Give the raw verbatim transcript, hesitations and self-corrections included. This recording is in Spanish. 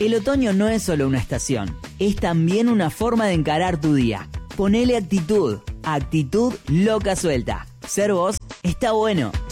El otoño no es solo una estación, es también una forma de encarar tu día. Ponele actitud, actitud loca suelta. Ser vos está bueno.